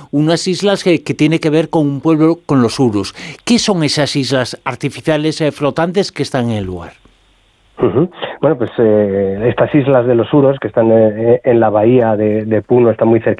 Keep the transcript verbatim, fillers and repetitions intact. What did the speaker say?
unas islas que, que tiene que ver con un pueblo, con los urus. ¿Qué son esas islas artificiales eh, flotantes que están en el lugar? Uh-huh. Bueno, pues eh, estas islas de los Uros, que están eh, en la bahía de, de Puno, están muy cerca